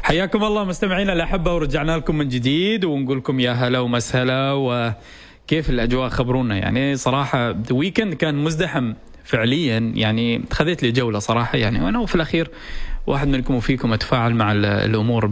حياكم الله مستمعينا الأحبة، ورجعنا لكم من جديد ونقول لكم يا هلا ومسهلا. وكيف الأجواء؟ خبرونا. يعني صراحة ويكند كان مزدحم فعليا، يعني خذيت لي جولة صراحة يعني، وأنا وفي الأخير واحد منكم وفيكم أتفاعل مع الأمور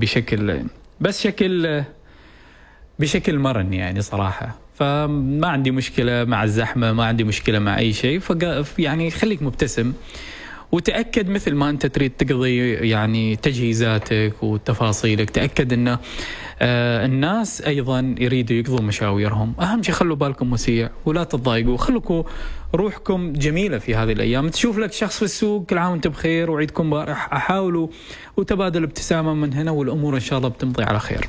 بشكل مرن يعني صراحة. فما عندي مشكلة مع الزحمة، ما عندي مشكلة مع أي شيء. يعني خليك مبتسم وتأكد مثل ما أنت تريد تقضي يعني تجهيزاتك وتفاصيلك، تأكد أن الناس أيضا يريدوا يقضوا مشاويرهم. أهم شيء خلوا بالكم وسيع ولا تتضايقوا، خلوا روحكم جميلة في هذه الأيام. تشوف لك شخص في السوق كل عام وأنت بخير وعيدكم مبارك، أحاولوا وتبادل ابتسامة من هنا والأمور إن شاء الله بتمضي على خير.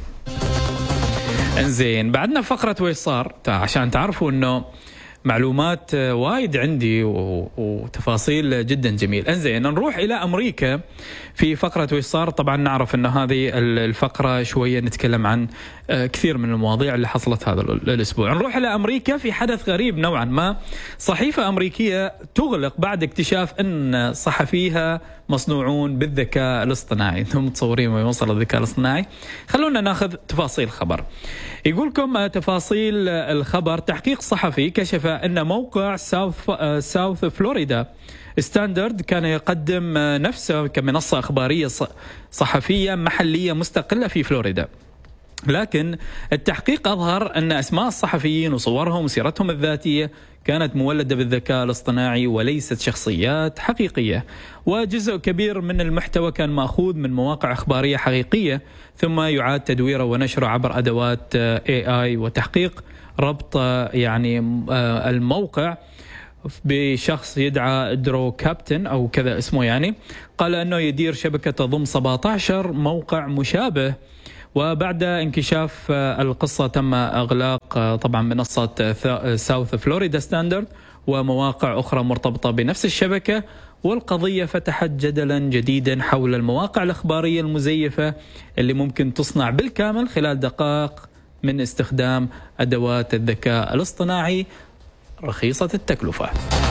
انزين، بعدنا فقرة ويش صار عشان تعرفوا أنه معلومات وايد عندي وتفاصيل جدا جميل. انزين، نروح إلى أمريكا في فقرة ويش صار. طبعا نعرف أن هذه الفقرة شوية نتكلم عن كثير من المواضيع اللي حصلت هذا الأسبوع. نروح إلى أمريكا في حدث غريب نوعا ما. صحيفة أمريكية تغلق بعد اكتشاف أن صحفيها مصنوعون بالذكاء الاصطناعي. انتم متصورين وين وصل الذكاء الاصطناعي؟ خلونا ناخذ تفاصيل الخبر. يقولكم تفاصيل الخبر: تحقيق صحفي كشف أن موقع ساوث فلوريدا ستاندرد كان يقدم نفسه كمنصة أخبارية صحفية محلية مستقلة في فلوريدا، لكن التحقيق أظهر أن أسماء الصحفيين وصورهم وسيرتهم الذاتية كانت مولدة بالذكاء الاصطناعي وليست شخصيات حقيقية، وجزء كبير من المحتوى كان مأخوذ من مواقع إخبارية حقيقية ثم يعاد تدويره ونشره عبر أدوات AI. وتحقيق ربط يعني الموقع بشخص يدعى درو كابتن أو كذا اسمه، يعني قال أنه يدير شبكة تضم 17 موقع مشابه. وبعد انكشاف القصة تم إغلاق طبعا منصة ساوث فلوريدا ستاندرد ومواقع أخرى مرتبطة بنفس الشبكة. والقضية فتحت جدلا جديدا حول المواقع الإخبارية المزيفة اللي ممكن تصنع بالكامل خلال دقائق من استخدام أدوات الذكاء الاصطناعي رخيصة التكلفة.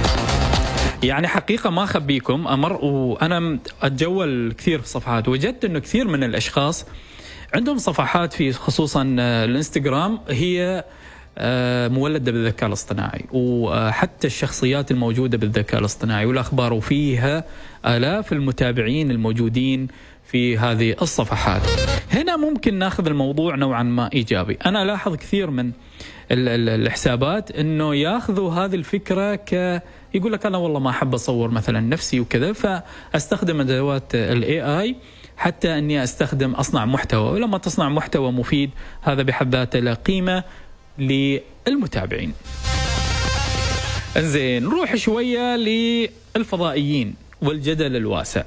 يعني حقيقة ما أخبيكم أمر، وأنا أتجول كثير في صفحات، وجدت أنه كثير من الأشخاص عندهم صفحات في خصوصا الانستغرام هي مولدة بالذكاء الاصطناعي، وحتى الشخصيات الموجودة بالذكاء الاصطناعي والأخبار، وفيها آلاف المتابعين الموجودين في هذه الصفحات. هنا ممكن ناخذ الموضوع نوعا ما إيجابي. أنا لاحظ كثير من الحسابات أنه ياخذوا هذه الفكرة يقول لك أنا والله ما أحب أصور مثلا نفسي وكذا، فأستخدم أدوات AI حتى أني أصنع محتوى. ولما تصنع محتوى مفيد هذا بحد ذاته له قيمة للمتابعين. انزين، نروح شوية للفضائيين والجدل الواسع.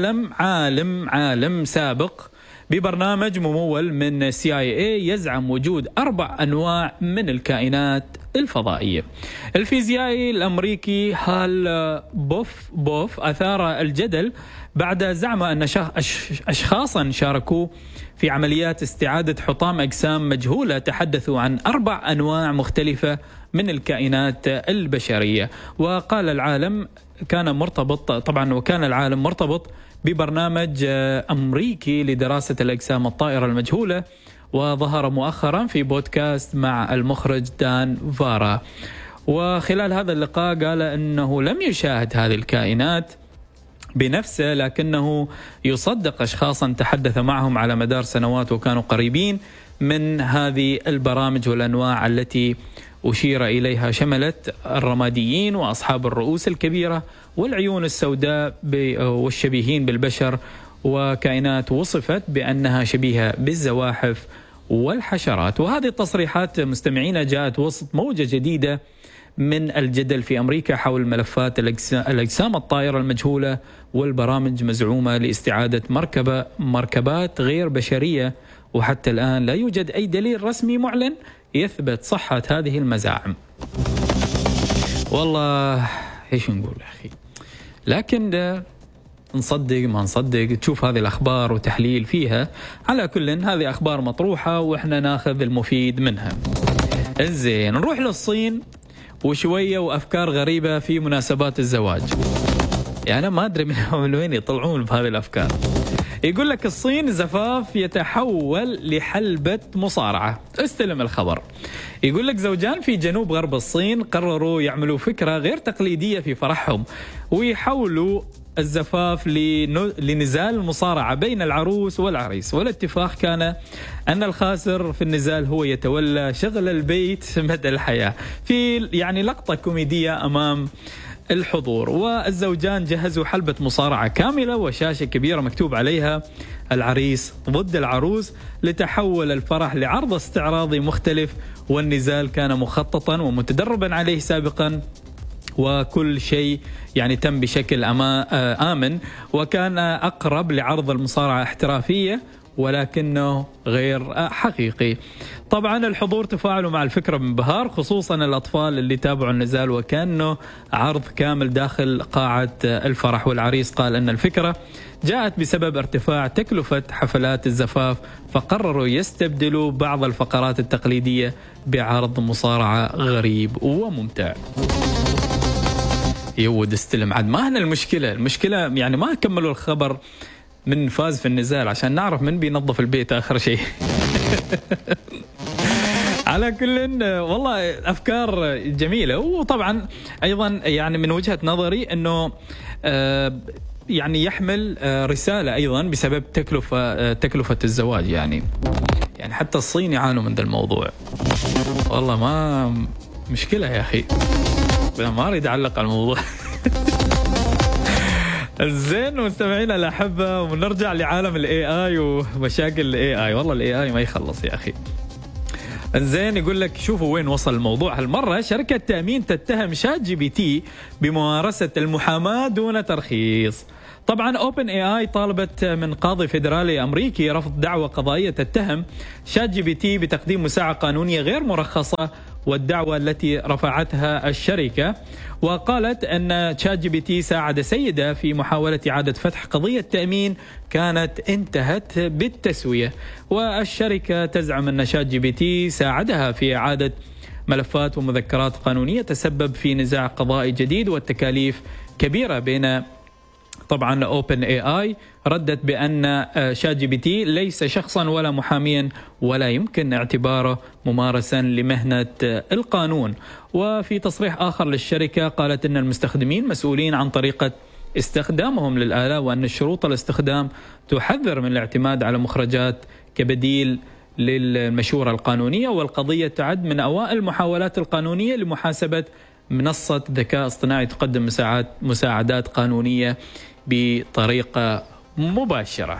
عالم سابق ببرنامج ممول من CIA يزعم وجود 4 أنواع من الكائنات الفضائية. الفيزيائي الأمريكي هال بوف أثار الجدل بعد زعم أن أشخاصا شاركوا في عمليات استعادة حطام أجسام مجهولة تحدثوا عن 4 أنواع مختلفة من الكائنات البشرية. وقال العالم وكان العالم مرتبط ببرنامج أمريكي لدراسة الأجسام الطائرة المجهولة، وظهر مؤخرا في بودكاست مع المخرج دان فارا. وخلال هذا اللقاء قال أنه لم يشاهد هذه الكائنات بنفسه، لكنه يصدق أشخاصا تحدث معهم على مدار سنوات وكانوا قريبين من هذه البرامج. والأنواع التي أشير إليها شملت الرماديين وأصحاب الرؤوس الكبيرة والعيون السوداء والشبيهين بالبشر، وكائنات وصفت بأنها شبيهة بالزواحف والحشرات. وهذه التصريحات مستمعين جاءت وسط موجة جديدة من الجدل في أمريكا حول ملفات الأجسام الطائرة المجهولة والبرامج مزعومة لاستعادة مركبات غير بشرية. وحتى الآن لا يوجد أي دليل رسمي معلن يثبت صحة هذه المزاعم. والله إيش نقول يا أخي، لكن نصدق ما نصدق، تشوف هذه الأخبار وتحليل فيها. على كل هذه أخبار مطروحة وإحنا ناخذ المفيد منها. الزين، نروح للصين وشوية وأفكار غريبة في مناسبات الزواج. يعني أنا ما أدري من وين يطلعون بهذه الأفكار. يقول لك الصين زفاف يتحول لحلبة مصارعة. استلم الخبر. يقول لك زوجان في جنوب غرب الصين قرروا يعملوا فكرة غير تقليدية في فرحهم ويحولوا الزفاف لنزال مصارعة بين العروس والعريس، والاتفاق كان أن الخاسر في النزال هو يتولى شغل البيت مدى الحياة، في يعني لقطة كوميدية أمام الحضور. والزوجان جهزوا حلبة مصارعة كاملة وشاشة كبيرة مكتوب عليها العريس ضد العروس لتحول الفرح لعرض استعراضي مختلف، والنزال كان مخططا ومتدربا عليه سابقا، وكل شيء يعني تم بشكل آمن، وكان أقرب لعرض المصارعة احترافية ولكنه غير حقيقي. طبعا الحضور تفاعلوا مع الفكرة بانبهار، خصوصا الأطفال اللي تابعوا النزال، وكأنه عرض كامل داخل قاعة الفرح. والعريس قال أن الفكرة جاءت بسبب ارتفاع تكلفة حفلات الزفاف، فقرروا يستبدلوا بعض الفقرات التقليدية بعرض مصارعة غريب وممتع. يود استلم عاد. ما هنا المشكلة يعني ما كملوا الخبر من فاز في النزال عشان نعرف من بينظف البيت آخر شيء. على كل والله أفكار جميلة. وطبعا أيضا يعني من وجهة نظري أنه يعني يحمل رسالة أيضا بسبب تكلفة الزواج. يعني حتى الصين يعانوا من ذا الموضوع. والله ما مشكلة يا أخي، ما أريد أعلق على الموضوع. زين مستمعينا الأحبة، ونرجع لعالم الاي اي ومشاكل الاي اي. والله الاي اي ما يخلص يا أخي. زين يقول لك شوفوا وين وصل الموضوع. هالمرة شركة تأمين تتهم شات جي بي تي بممارسة المحاماة دون ترخيص. طبعا اوبن اي اي طالبت من قاضي فيدرالي امريكي رفض دعوى قضائيه تتهم شات جي بي تي بتقديم مساعده قانونيه غير مرخصه، والدعوه التي رفعتها الشركه، وقالت ان شات جي بي تي ساعد سيده في محاوله اعاده فتح قضيه تامين كانت انتهت بالتسويه. والشركه تزعم ان شات جي بي تي ساعدها في اعاده ملفات ومذكرات قانونيه تسبب في نزاع قضائي جديد والتكاليف كبيره. بين طبعا اوبن اي اي ردت بان شات جي بي تي ليس شخصا ولا محاميا ولا يمكن اعتباره ممارسا لمهنه القانون. وفي تصريح اخر للشركه قالت ان المستخدمين مسؤولين عن طريقه استخدامهم للآلة، وان شروط الاستخدام تحذر من الاعتماد على مخرجات كبديل للمشورة القانونية، والقضية تعد من اوائل المحاولات القانونية لمحاسبة منصة ذكاء اصطناعي تقدم مساعدات قانونية بطريقة مباشرة.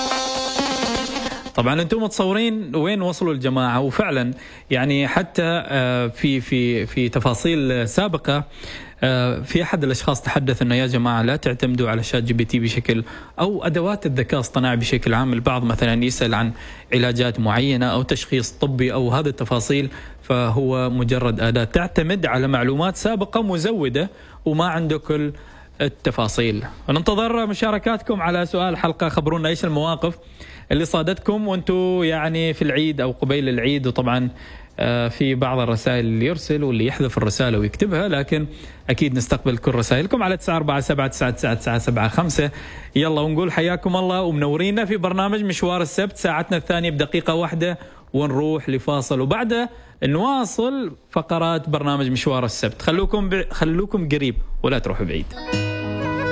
طبعا انتم متصورين وين وصلوا الجماعة. وفعلا يعني حتى في تفاصيل سابقة في أحد الأشخاص تحدث أنه يا جماعة لا تعتمدوا على شات جي بي تي بشكل أو أدوات الذكاء الاصطناعي بشكل عام. البعض مثلا يسأل عن علاجات معينة أو تشخيص طبي أو هذه التفاصيل، فهو مجرد أداة تعتمد على معلومات سابقة مزودة وما عنده كل التفاصيل. وننتظر مشاركاتكم على سؤال الحلقة. خبرونا إيش المواقف اللي صادتكم وانتم يعني في العيد أو قبيل العيد. وطبعا في بعض الرسائل اللي يرسل واللي يحذف الرسالة ويكتبها، لكن أكيد نستقبل كل رسائلكم على 94799975. يلا ونقول حياكم الله ومنورينا في برنامج مشوار السبت، ساعتنا الثانية بدقيقة واحدة ونروح لفاصل، وبعده نواصل فقرات برنامج مشوار السبت. خلوكم قريب ولا تروحوا بعيد.